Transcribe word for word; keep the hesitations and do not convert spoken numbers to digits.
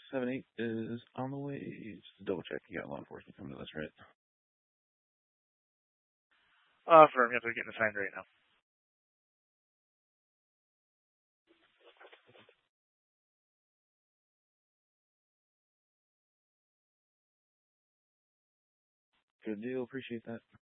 seven eight is on the way. Just double check. You got law enforcement coming to us, right? Uh, firm, yes, they're getting assigned right now. Good deal. Appreciate that.